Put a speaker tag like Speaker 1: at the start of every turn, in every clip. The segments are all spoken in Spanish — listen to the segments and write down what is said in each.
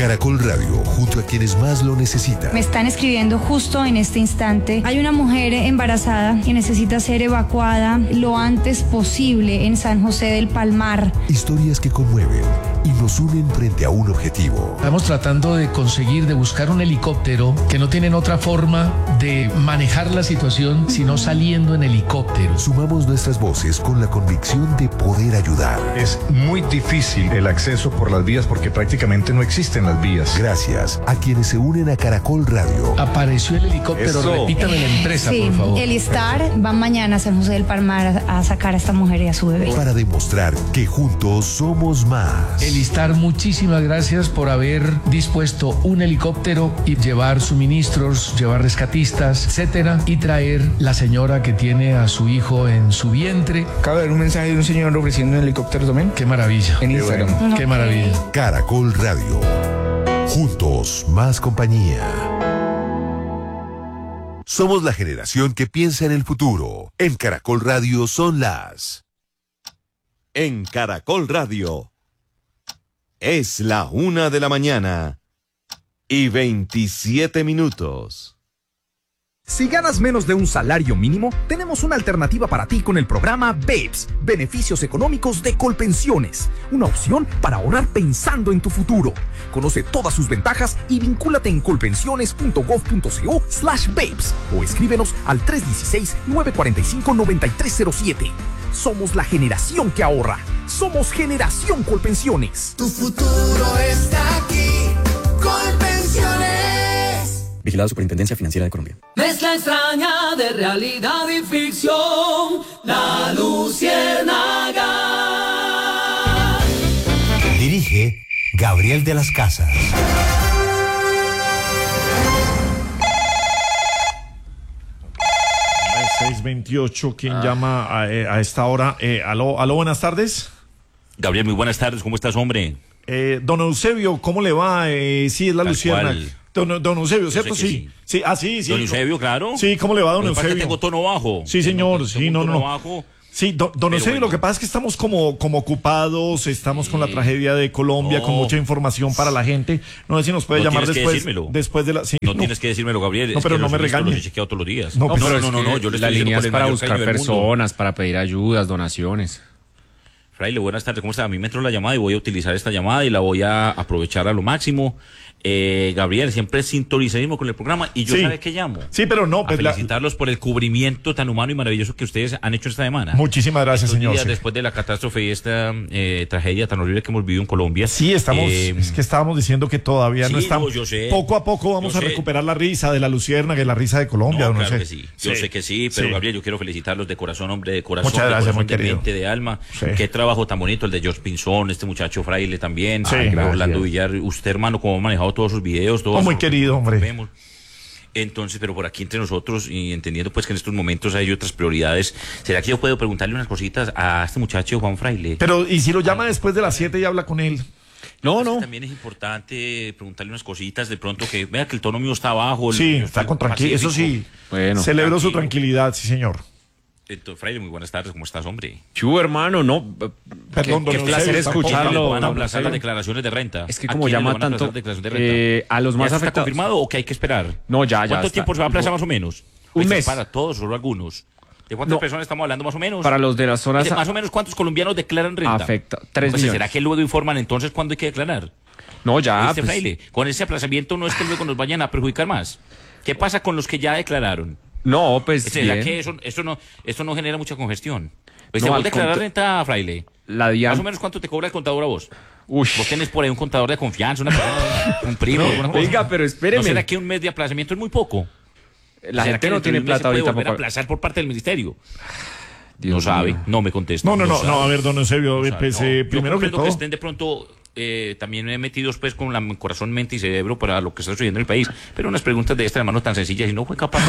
Speaker 1: Caracol Radio, junto a quienes más lo necesitan.
Speaker 2: Me están escribiendo justo en este instante. Hay una mujer embarazada que necesita ser evacuada lo antes posible en San José del Palmar.
Speaker 1: Historias que conmueven y nos unen frente a un objetivo.
Speaker 3: Estamos tratando de buscar un helicóptero que no tienen otra forma de manejar la situación sino saliendo en helicóptero.
Speaker 1: Sumamos nuestras voces con la convicción de poder ayudar.
Speaker 4: Es muy difícil el acceso por las vías porque prácticamente no existen las vías.
Speaker 1: Gracias a quienes se unen a Caracol Radio.
Speaker 3: Apareció el helicóptero, repítame la empresa,
Speaker 2: sí,
Speaker 3: por favor.
Speaker 2: El Star va mañana a San José del Palmar a sacar a esta mujer y a su bebé.
Speaker 1: Para demostrar que juntos somos más.
Speaker 3: El Star, muchísimas gracias por haber dispuesto un helicóptero y llevar suministros, llevar rescatistas, etcétera, y traer la señora que tiene a su hijo en su vientre.
Speaker 5: Acaba de ver un mensaje de un señor ofreciendo un helicóptero también.
Speaker 3: Qué maravilla.
Speaker 5: En Instagram.
Speaker 2: Bueno.
Speaker 3: Qué maravilla.
Speaker 1: Caracol Radio. Juntos, más compañía. Somos la generación que piensa en el futuro. En Caracol Radio son las...
Speaker 6: En Caracol Radio es la 1:27
Speaker 7: Si ganas menos de un salario mínimo, tenemos una alternativa para ti con el programa BEPS, Beneficios Económicos de Colpensiones. Una opción para ahorrar pensando en tu futuro. Conoce todas sus ventajas y vincúlate en colpensiones.gov.co/BEPS o escríbenos al 316-945-9307. Somos la generación que ahorra. Somos Generación Colpensiones.
Speaker 8: Tu futuro está aquí. Colpensiones.
Speaker 9: Vigilado Superintendencia Financiera de Colombia.
Speaker 8: Mezcla extraña de realidad y ficción. La Luciérnaga.
Speaker 10: Dirige Gabriel de las Casas.
Speaker 11: 6:28, ¿quién llama a esta hora? Aló, buenas tardes.
Speaker 12: Gabriel, muy buenas tardes, ¿cómo estás, hombre?
Speaker 11: Don Eusebio, ¿cómo le va? Sí, es la Luciérnaga. Don Eusebio, ¿cierto? Sí.
Speaker 12: Sí.
Speaker 11: Sí.
Speaker 12: Don Eusebio, claro.
Speaker 11: Sí, ¿cómo le va, don Eusebio?
Speaker 12: Tengo tono bajo.
Speaker 11: Sí, señor, sí, no.
Speaker 12: Bajo.
Speaker 11: Sí, don Eusebio, bueno. Lo que pasa es que estamos como ocupados, estamos con la tragedia de Colombia, con mucha información para la gente. No sé si nos puede llamar después de la... Sí,
Speaker 12: no tienes que decírmelo, Gabriel.
Speaker 11: No, pero no me regañe.
Speaker 12: Los he chequeado todos los días.
Speaker 11: No.
Speaker 13: Yo le la línea es para buscar personas, para pedir ayudas, donaciones.
Speaker 12: Fraile, buenas tardes, ¿cómo está? A mí me entró la llamada y voy a utilizar esta llamada y la voy a aprovechar a lo máximo. Gabriel, siempre sintonizadísimo con el programa y yo sabe que llamo.
Speaker 11: Sí, pero no.
Speaker 12: Pues felicitarlos por el cubrimiento tan humano y maravilloso que ustedes han hecho esta semana.
Speaker 11: Muchísimas gracias, señor.
Speaker 12: Días después de la catástrofe y esta tragedia tan horrible que hemos vivido en Colombia.
Speaker 11: Sí, es que estábamos diciendo que todavía no estamos.
Speaker 12: Yo sé,
Speaker 11: poco a poco vamos a recuperar la risa de la Luciérnaga y la risa de Colombia.
Speaker 12: Claro que sí. Yo sé que sí, pero Gabriel, yo quiero felicitarlos de corazón, hombre, de corazón.
Speaker 11: Muchas gracias, muy
Speaker 12: querido. De mente, de alma. Qué trabajo tan bonito el de George Pinzón, este muchacho Fraile también. Orlando Villar, usted, hermano, cómo ha manejado todos sus videos.
Speaker 11: Muy querido, hombre.
Speaker 12: Vemos. Entonces, pero por aquí entre nosotros y entendiendo pues que en estos momentos hay otras prioridades, ¿será que yo puedo preguntarle unas cositas a este muchacho Juan Fraile?
Speaker 11: Pero, ¿y si lo llama después de las 7 y habla con él?
Speaker 12: No. También es importante preguntarle unas cositas, de pronto que vea que el tono mío está bajo.
Speaker 11: Sí, está con tranquilidad, eso sí. Bueno. Celebro su tranquilidad, sí, señor.
Speaker 12: Entonces, Fraile, muy buenas tardes, ¿cómo estás, hombre?
Speaker 13: Hermano, no.
Speaker 11: Perdón,
Speaker 13: qué placer escucharlo.
Speaker 12: Van a aplazar las declaraciones de renta.
Speaker 13: Es que como llama tanto a los más afectados.
Speaker 12: ¿Está confirmado o que hay que esperar?
Speaker 13: No, ya.
Speaker 12: ¿Cuánto tiempo se va a aplazar más o menos?
Speaker 13: Un mes.
Speaker 12: Para todos, solo algunos. ¿De cuántas personas estamos hablando más o menos?
Speaker 13: Para los de las zonas...
Speaker 12: Más o menos, ¿cuántos colombianos declaran renta?
Speaker 13: Afecta, 3 millones.
Speaker 12: ¿Será que luego informan entonces cuándo hay que declarar?
Speaker 13: No, ya.
Speaker 12: Fraile, con ese aplazamiento no es que luego nos vayan a perjudicar más. ¿Qué pasa con los que ya declararon?
Speaker 13: No, pues
Speaker 12: ¿será que eso no genera mucha congestión? Pues no, te voy a declarar renta, Fraile. Más o menos, ¿cuánto te cobra el contador a vos? Vos tenés por ahí un contador de confianza, una persona, un primo, alguna cosa.
Speaker 13: Venga, pero espéreme.
Speaker 12: ¿No será que un mes de aplazamiento es muy poco?
Speaker 13: La gente no tiene plata ahorita
Speaker 12: para aplazar por parte del ministerio.
Speaker 13: Dios
Speaker 12: no sabe,
Speaker 13: mío.
Speaker 12: No me contesta.
Speaker 11: No, a ver, don Eusebio, primero que todo...
Speaker 12: que estén de pronto también metidos pues con la corazón, mente y cerebro para lo que está sucediendo en el país, pero unas preguntas de estas, hermano, tan sencillas y no fue capaz.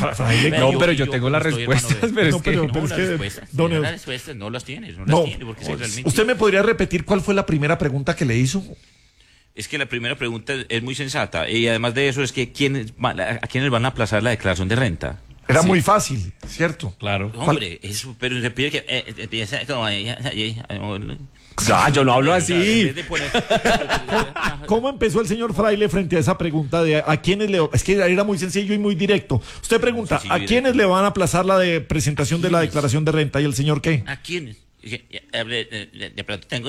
Speaker 13: Pero yo tengo las respuestas, las
Speaker 12: respuestas no las tienes, porque realmente...
Speaker 11: ¿Usted me podría repetir cuál fue la primera pregunta que le hizo?
Speaker 12: Es que la primera pregunta es muy sensata y además de eso es que ¿a quiénes van a aplazar la declaración de renta?
Speaker 11: Era muy fácil, ¿cierto?
Speaker 12: Claro. Hombre, eso, pero se pide que empieza como
Speaker 13: yo no hablo así.
Speaker 11: ¿Cómo empezó el señor Fraile frente a esa pregunta de a quiénes le... Es que era muy sencillo y muy directo. Usted pregunta, ¿a quiénes le van a aplazar la presentación de la declaración de renta? ¿Y el señor qué?
Speaker 12: ¿A quiénes? De pronto tengo...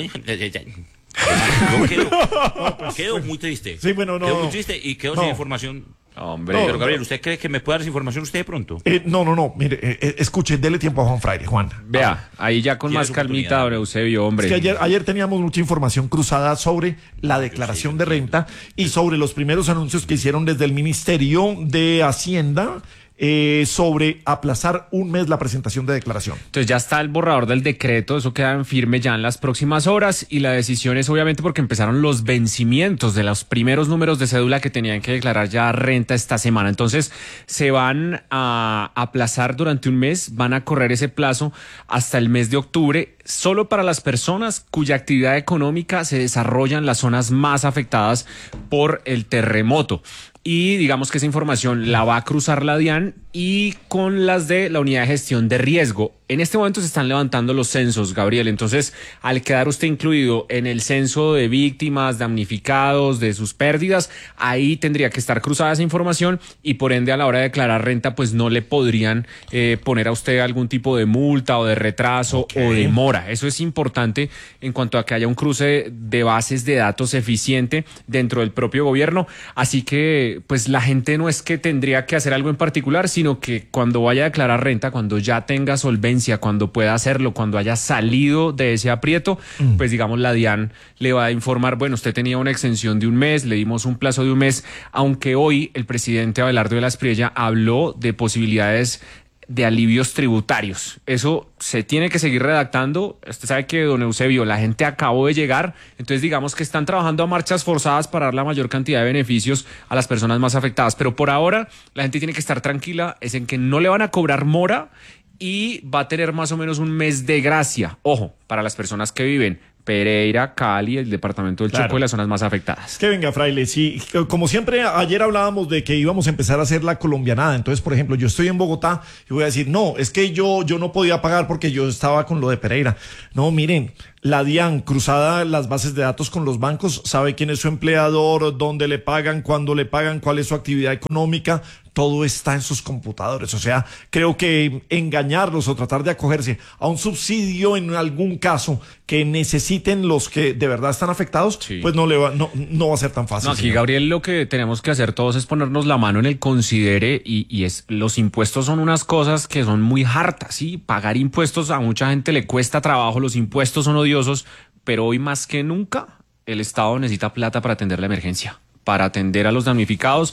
Speaker 12: Quedo muy triste.
Speaker 11: Sí, bueno, no.
Speaker 12: Quedo muy triste y quedo sin información.
Speaker 13: Hombre,
Speaker 12: pero Gabriel, ¿usted cree que me puede dar esa información usted de pronto?
Speaker 11: No, mire, escuche, dele tiempo a Juan Fraile, Juan.
Speaker 13: Vea, ahí ya con más calmita, don Eusebio, hombre.
Speaker 11: Es que ayer teníamos mucha información cruzada sobre la declaración de renta y sobre los primeros anuncios que hicieron desde el Ministerio de Hacienda sobre aplazar un mes la presentación de declaración.
Speaker 13: Entonces ya está el borrador del decreto, eso queda en firme ya en las próximas horas y la decisión es obviamente porque empezaron los vencimientos de los primeros números de cédula que tenían que declarar ya renta esta semana. Entonces se van a aplazar durante un mes, van a correr ese plazo hasta el mes de octubre, solo para las personas cuya actividad económica se desarrolla en las zonas más afectadas por el terremoto. Y digamos que esa información la va a cruzar la DIAN y con las de la Unidad de Gestión de Riesgo. En este momento se están levantando los censos, Gabriel. Entonces, al quedar usted incluido en el censo de víctimas, damnificados, de sus pérdidas, ahí tendría que estar cruzada esa información y por ende a la hora de declarar renta, pues no le podrían poner a usted algún tipo de multa o de retraso o demora. Eso es importante en cuanto a que haya un cruce de bases de datos eficiente dentro del propio gobierno. Así que, pues la gente no es que tendría que hacer algo en particular, sino que cuando vaya a declarar renta, cuando ya tenga solvencia, cuando pueda hacerlo, cuando haya salido de ese aprieto, pues digamos la DIAN le va a informar, bueno, usted tenía una exención de un mes, le dimos un plazo de un mes, aunque hoy el presidente Abelardo de la Espriella habló de posibilidades de alivios tributarios. Eso se tiene que seguir redactando. Usted sabe que, don Eusebio, la gente acabó de llegar, entonces digamos que están trabajando a marchas forzadas para dar la mayor cantidad de beneficios a las personas más afectadas, pero por ahora la gente tiene que estar tranquila, es en que no le van a cobrar mora y va a tener más o menos un mes de gracia, ojo, para las personas que viven Pereira, Cali, el departamento del Chocó y las zonas más afectadas.
Speaker 11: Que venga, Fraile, sí, como siempre, ayer hablábamos de que íbamos a empezar a hacer la colombianada. Entonces, por ejemplo, yo estoy en Bogotá y voy a decir, no, es que yo no podía pagar porque yo estaba con lo de Pereira. No, miren, la DIAN, cruzada las bases de datos con los bancos, sabe quién es su empleador, dónde le pagan, cuándo le pagan, cuál es su actividad económica, todo está en sus computadores. O sea, creo que engañarlos o tratar de acogerse a un subsidio en algún caso que necesiten los que de verdad están afectados, sí, pues no va a ser tan fácil.
Speaker 13: No, aquí, Gabriel, lo que tenemos que hacer todos es ponernos la mano en el considere y es, los impuestos son unas cosas que son muy hartas, ¿sí? Pagar impuestos a mucha gente le cuesta trabajo, los impuestos son odiosos, pero hoy más que nunca el Estado necesita plata para atender la emergencia, para atender a los damnificados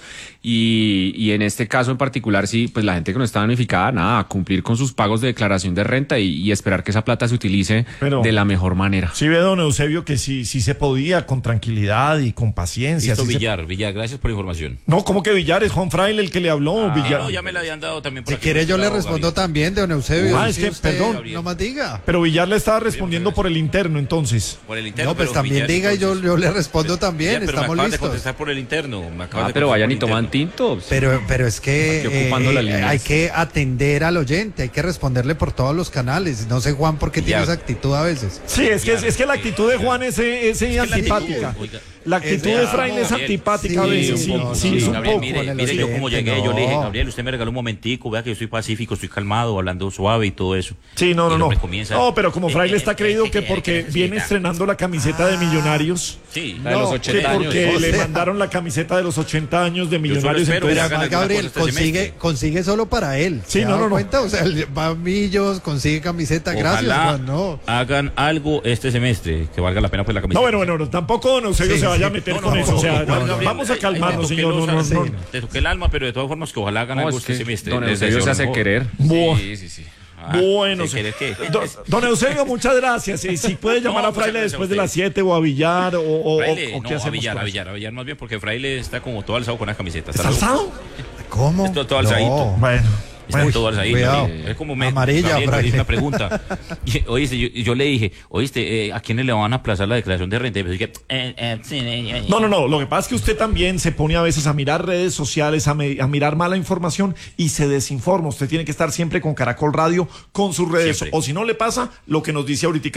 Speaker 13: y en este caso en particular, sí, pues la gente que no está damnificada, nada, cumplir con sus pagos de declaración de renta y esperar que esa plata se utilice de la mejor manera.
Speaker 11: Sí, ve, don Eusebio, que sí se podía con tranquilidad y con paciencia.
Speaker 12: Listo, Villar, gracias por la información.
Speaker 11: No, ¿cómo que Villar? Es Juan Fraile el que le habló. Villar.
Speaker 12: No, ya me la habían dado también por
Speaker 14: Si quiere yo le respondo también, don Eusebio.
Speaker 11: Es que, perdón.
Speaker 14: No más diga.
Speaker 11: Pero Villar le estaba respondiendo por el interno, entonces.
Speaker 12: Por el interno.
Speaker 14: No, pues también Villar, diga y yo le respondo también,
Speaker 12: Villar,
Speaker 14: estamos listos.
Speaker 12: De contestar por el interno.
Speaker 13: Pero vayan y toman tinto.
Speaker 14: Pero es que hay que atender al oyente, hay que responderle por todos los canales. No sé, Juan, por qué tiene esa actitud a veces.
Speaker 11: Sí, es que la actitud de Juan es antipática. La actitud de Fraile es antipática a veces. Sí, es un poco.
Speaker 12: Mire, yo como llegué, yo le dije, Gabriel, usted me regaló un momentico, vea que yo soy pacífico, estoy calmado, hablando suave y todo eso.
Speaker 11: Sí, no. No, pero como Fraile está creído que porque viene estrenando la camiseta de Millonarios.
Speaker 12: Sí,
Speaker 13: la de los 80 años.
Speaker 11: Porque le mandaron la camiseta de los 80 años de Millonarios.
Speaker 14: Además, Gabriel, consigue solo para él.
Speaker 11: Sí, no.
Speaker 14: Cuenta? O sea, va a Millos, consigue camiseta. Gracias, Juan. No.
Speaker 12: Hagan algo este semestre que valga la pena pues la camiseta.
Speaker 11: No, bueno, tampoco don Eusebio se vaya a meter con eso. O sea, vamos a calmarnos, señor. No.
Speaker 12: Te toqué el alma, pero de todas formas que ojalá hagan algo este semestre.
Speaker 13: Don Eusebio se hace querer.
Speaker 12: Sí.
Speaker 11: Bueno, don Eusebio, muchas gracias. Si puede llamar a Fraile después de las 7 o a Villar o qué hacemos.
Speaker 12: A Villar más bien, porque Fraile está como todo alzado con las camisetas.
Speaker 11: ¿Está alzado?
Speaker 14: ¿Cómo?
Speaker 12: Todo alzadito.
Speaker 11: Bueno.
Speaker 12: Están todas ahí. Es como
Speaker 14: amarilla,
Speaker 12: una pregunta. Oíste, yo le dije, oíste, ¿a quiénes le van a aplazar la declaración de renta? Y me dije,
Speaker 11: No. Lo que pasa es que usted también se pone a veces a mirar redes sociales, a mirar mala información y se desinforma. Usted tiene que estar siempre con Caracol Radio, con sus redes. Siempre. O si no le pasa, lo que nos dice ahorita